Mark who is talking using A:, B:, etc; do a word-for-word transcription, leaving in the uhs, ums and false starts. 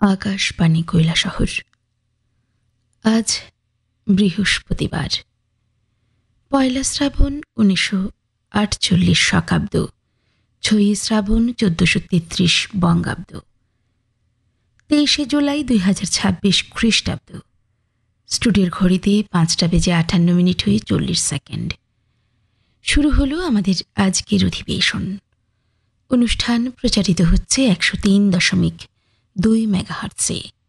A: আকাশবাণী কৈলাসহর। আজ বৃহস্পতিবার, পয়লা শ্রাবণ উনিশশো আটচল্লিশ শকাব্দ, ছয়ই শ্রাবণ চোদ্দশো তেত্রিশ বঙ্গাব্দ, তেইশে জুলাই দুই হাজার ছাব্বিশ খ্রিস্টাব্দ। স্টুডিওর ঘড়িতে পাঁচটা বেজে আটান্ন মিনিট হয়ে চল্লিশ সেকেন্ড। শুরু হলো আমাদের আজকের অধিবেশন। অনুষ্ঠান প্রচারিত হচ্ছে একশো তিন দশমিক দুই মেগাহার্টসে।